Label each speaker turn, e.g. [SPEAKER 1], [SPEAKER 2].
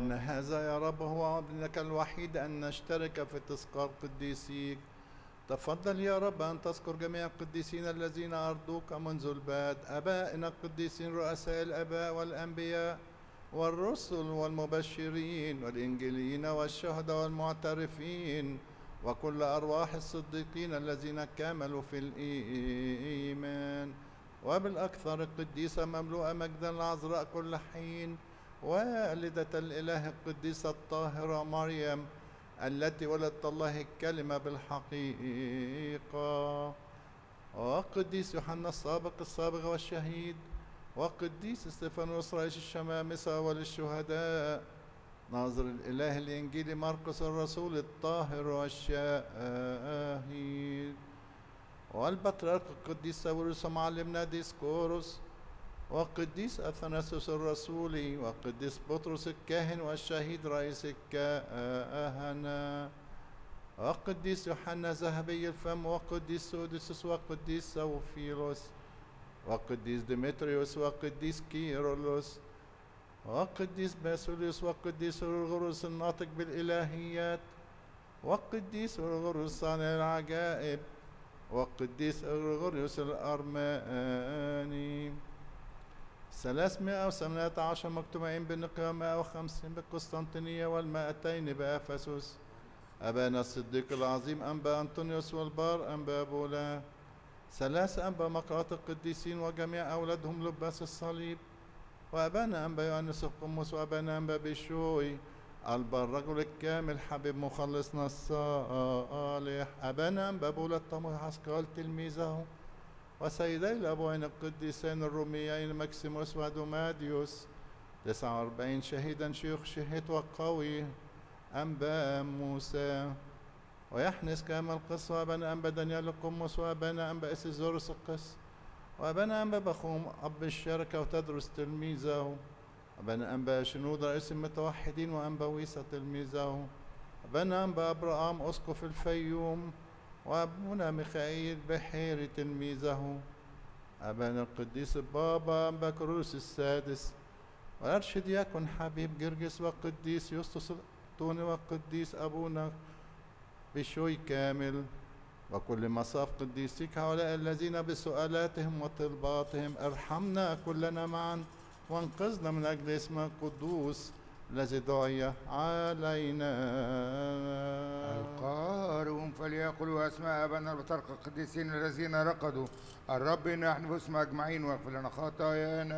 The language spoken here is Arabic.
[SPEAKER 1] لأن هذا يا رب هو ابنك الوحيد أن نشترك في تذكار قديسيك. تفضل يا رب أن تذكر جميع القديسين الذين أرضوك منذ البدء، أبائنا القديسين رؤساء الآباء والأنبياء والرسل والمبشرين والإنجيليين والشهداء والمعترفين وكل أرواح الصديقين الذين كملوا في الإيمان، وبالأكثر القديسة مملوءة مجدا العذراء كل حين والدة الإله القديسة الطاهرة مريم التي ولدت الله الكلمة بالحقيقة، وقديس يوحنا السابق الصابغ والشهيد، وقديس استفانوس رئيس الشمامسة وللشهداء، ناظر الإله الإنجيلي مرقس الرسول الطاهر والشاهد، والبطريرك القديس ساويرس معلمنا ديسكوروس، وقديس أثناسوس الرسولي، وقديس بطرس الكاهن والشهيد رئيس الكهنة، وقديس يوحنا ذهبي الفم، وقديس سودوسوس، وقديس سوفيلوس، وقديس ديمتريوس، وقديس كيرولوس، وقديس باسوليوس، وقديس غرغروس الناطق بالإلهيات، وقديس غرغروس صانع العجائب، وقديس غرغوريوس الأرماني. 318 مجتمعين بالنقيا، 150 بالقسطنطينية، وال200 بأفسس. أبانا الصديق العظيم أنبا أنطونيوس والبار أنبا بولا، 3 أنبا مقرات القديسين وجميع أولادهم لباس الصليب، وأبانا أنبا يوحنس القمص، وأبانا أنبا بشوي البار الرجل الكامل حبيب مخلصنا الصالح، أبانا أنبا بولا الطموح عسكال تلميذه، وسيدي الأبوين القديسين الروميين مكسيموس ودوماديوس، 49 شهيدا شيوخ شهيد وقوي أنبا موسى، ويحنس كامل قس، وأبانا أنبا دانيال القمص، وأبانا أنبا إسيزوروس القس، وأبانا أنبا بخوم أب الشركة وتدرس تلميذه، أبانا أنبا شنود رئيس المتوحدين، وأنبا ويسا تلميذه، أبانا أنبا أبرام أسقف الفيوم، وأبونا ميخائيل بحيري تلميذه، أبانا القديس البابا أنبا كروس السادس، والأرشدياكون حبيب جرجس، وقديس يسطس الطوني، وقديس أبونا بشوي كامل، وكل مصاف قديسيك هؤلاء الذين بسؤالاتهم وطلباتهم ارحمنا كلنا معا، وانقذنا من أجل اسمك القدوس الذي دعي علينا.
[SPEAKER 2] القارئون فليقولوا أسماء أبانا البطاركة القديسين الذين رقدوا، الرب نحن باسم أجمعين واغفر لنا خطايانا.